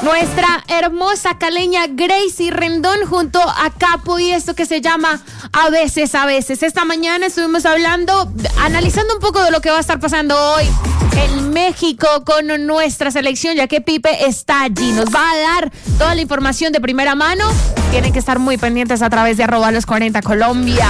Nuestra hermosa caleña Gracie Rendón junto a Capo y esto que se llama A veces. Esta mañana estuvimos analizando un poco de lo que va a estar pasando hoy en México con nuestra selección, ya que Pipe está allí. Nos va a dar toda la información de primera mano. Tienen que estar muy pendientes a través de @los40 Colombia.